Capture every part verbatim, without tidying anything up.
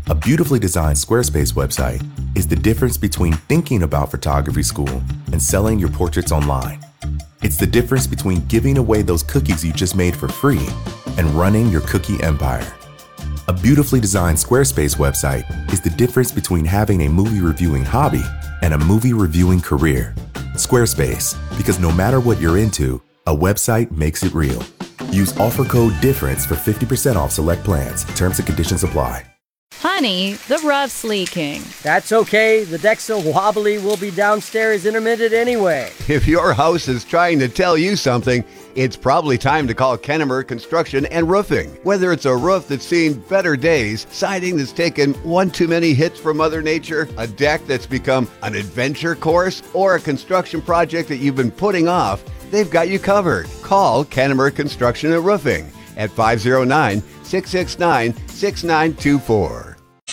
A beautifully designed Squarespace website is the difference between thinking about photography school and selling your portraits online. It's the difference between giving away those cookies you just made for free and running your cookie empire. A beautifully designed Squarespace website is the difference between having a movie reviewing hobby and a movie reviewing career. Squarespace, because no matter what you're into, a website makes it real. Use offer code DIFFERENCE for fifty percent off select plans. Terms and conditions apply. Honey, the rough's leaking. That's okay. The Dexel Wobbly will be downstairs in a minute anyway. If your house is trying to tell you something, it's probably time to call Kennemer Construction and Roofing. Whether it's a roof that's seen better days, siding that's taken one too many hits from Mother Nature, a deck that's become an adventure course, or a construction project that you've been putting off, they've got you covered. Call Kennemer Construction and Roofing at five oh nine, six six nine, six nine two four.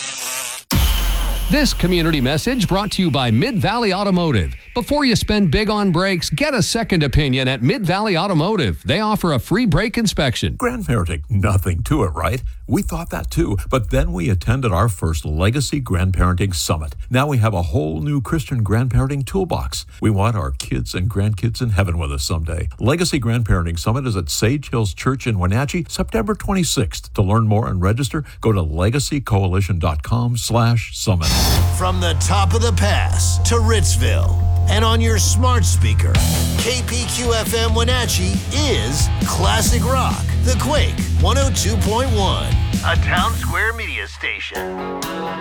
This community message brought to you by Mid-Valley Automotive. Before you spend big on brakes, get a second opinion at Mid-Valley Automotive. They offer a free brake inspection. Grandparenting, nothing to it, right? We thought that too, but then we attended our first Legacy Grandparenting Summit. Now we have a whole new Christian grandparenting toolbox. We want our kids and grandkids in heaven with us someday. Legacy Grandparenting Summit is at Sage Hills Church in Wenatchee, September twenty-sixth. To learn more and register, go to legacy coalition dot com slash summit. From the top of the pass to Ritzville and on your smart speaker, K P Q F M Wenatchee is Classic Rock, The Quake one oh two point one, a Town Square media station.